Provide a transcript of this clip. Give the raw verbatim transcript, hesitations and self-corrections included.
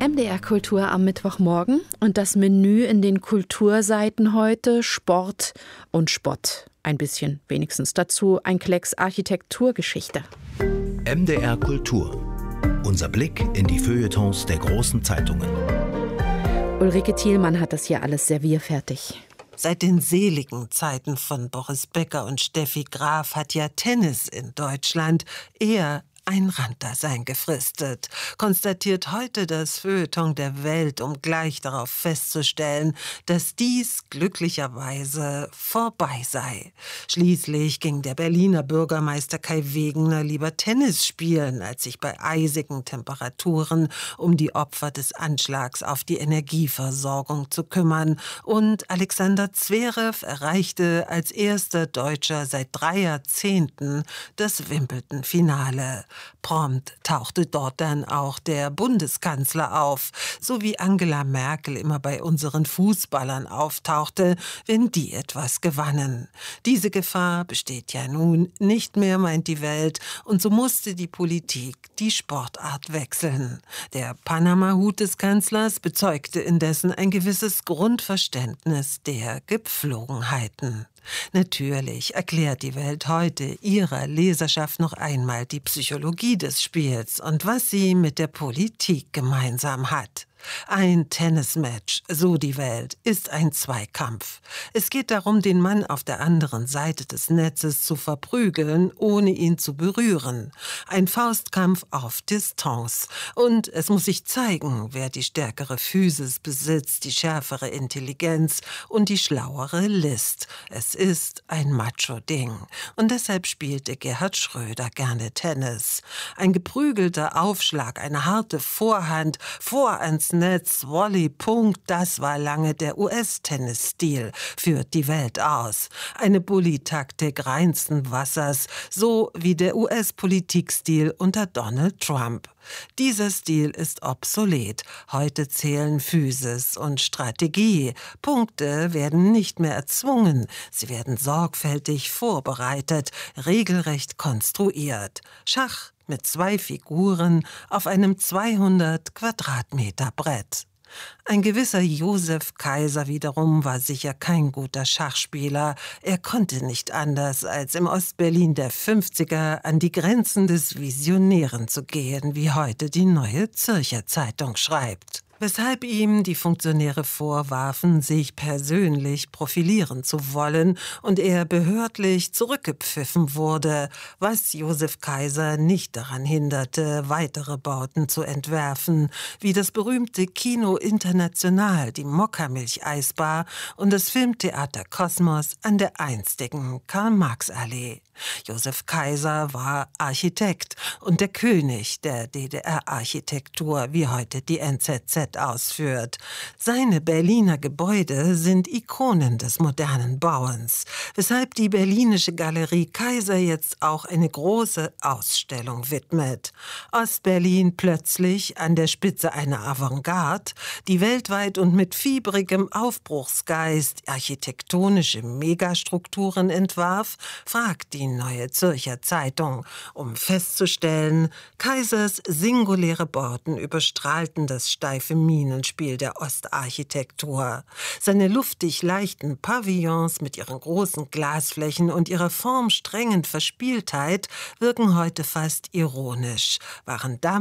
M D R Kultur am Mittwochmorgen und das Menü in den Kulturseiten heute: Sport und Spott. Ein bisschen wenigstens dazu ein Klecks Architekturgeschichte. M D R Kultur. Unser Blick in die Feuilletons der großen Zeitungen. Ulrike Thielmann hat das hier alles servierfertig. Seit den seligen Zeiten von Boris Becker und Steffi Graf hat ja Tennis in Deutschland eher ein Randdasein gefristet, konstatiert heute das Feuilleton der Welt, um gleich darauf festzustellen, dass dies glücklicherweise vorbei sei. Schließlich ging der Berliner Bürgermeister Kai Wegener lieber Tennis spielen, als sich bei eisigen Temperaturen um die Opfer des Anschlags auf die Energieversorgung zu kümmern. Und Alexander Zverev erreichte als erster Deutscher seit drei Jahrzehnten das Wimbledon-Finale. Prompt tauchte dort dann auch der Bundeskanzler auf, so wie Angela Merkel immer bei unseren Fußballern auftauchte, wenn die etwas gewannen. Diese Gefahr besteht ja nun nicht mehr, meint die Welt, und so musste die Politik die Sportart wechseln. Der Panama-Hut des Kanzlers bezeugte indessen ein gewisses Grundverständnis der Gepflogenheiten. Natürlich erklärt die Welt heute ihrer Leserschaft noch einmal die Psychologie des Spiels und was sie mit der Politik gemeinsam hat. Ein Tennismatch, so die Welt, ist ein Zweikampf. Es geht darum, den Mann auf der anderen Seite des Netzes zu verprügeln, ohne ihn zu berühren. Ein Faustkampf auf Distanz. Und es muss sich zeigen, wer die stärkere Physis besitzt, die schärfere Intelligenz und die schlauere List. Es ist ein Macho-Ding. Und deshalb spielte Gerhard Schröder gerne Tennis. Ein geprügelter Aufschlag, eine harte Vorhand, vor ans Netz, Volley, Punkt, das war lange der U S-Tennisstil, führt die Welt aus. Eine Bully-Taktik reinsten Wassers, so wie der U S-Politikstil unter Donald Trump. Dieser Stil ist obsolet. Heute zählen Physis und Strategie. Punkte werden nicht mehr erzwungen. Sie werden sorgfältig vorbereitet, regelrecht konstruiert. Schach mit zwei Figuren auf einem zweihundert Quadratmeter Brett. Ein gewisser Josef Kaiser wiederum war sicher kein guter Schachspieler. Er konnte nicht anders, als im Ostberlin der fünfziger an die Grenzen des Visionären zu gehen, wie heute die Neue Zürcher Zeitung schreibt. Weshalb ihm die Funktionäre vorwarfen, sich persönlich profilieren zu wollen und er behördlich zurückgepfiffen wurde, was Josef Kaiser nicht daran hinderte, weitere Bauten zu entwerfen, wie das berühmte Kino International, die Mokkamilch-Eisbar und das Filmtheater Kosmos an der einstigen Karl-Marx-Allee. Josef Kaiser war Architekt und der König der D D R-Architektur, wie heute die N Z Z ausführt. Seine Berliner Gebäude sind Ikonen des modernen Bauens, weshalb die Berlinische Galerie Kaiser jetzt auch eine große Ausstellung widmet. Ostberlin plötzlich an der Spitze einer Avantgarde, die weltweit und mit fieberigem Aufbruchsgeist architektonische Megastrukturen entwarf, fragt die Neue Zürcher Zeitung, um festzustellen, Kaisers singuläre Bauten überstrahlten das steife Minenspiel der Ostarchitektur. Seine luftig leichten Pavillons mit ihren großen Glasflächen und ihrer formstrengen Verspieltheit wirken heute fast ironisch, waren damals